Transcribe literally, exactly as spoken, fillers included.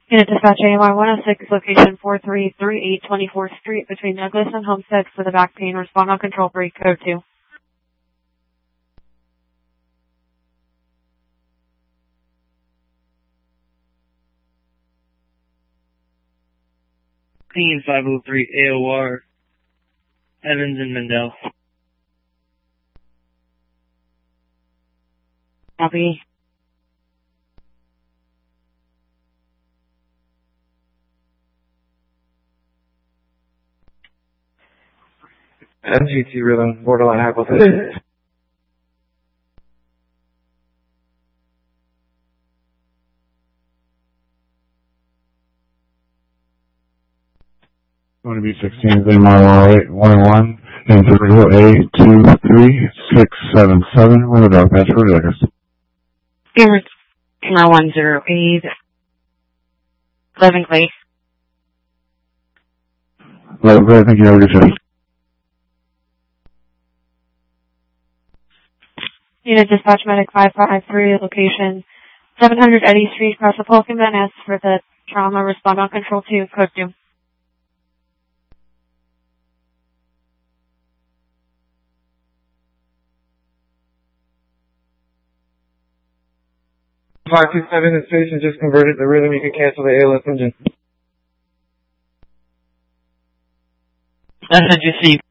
Unit Dispatch A Y one oh six, location four three three eight twenty-fourth Street between Douglas and Homestead for the back pain. Respond on control break code two. Clean five oh three A O R, Evans and Mendel. Copy. M G T rhythm, borderline hypothesis. Going to be sixteen, then mile eight one one, and zero eight two three six seven seven. With a dog patch, what do you like us? Camera one zero eight, eleven Clay. Well, great, thank you, have a good shift. Unit Dispatch Medic five five three, location seven hundred Eddy Street, across the Polk and Van Ness for the trauma. Respond on control two, code two. five two seven, the station just converted the rhythm. You can cancel the A L S engine. Message received.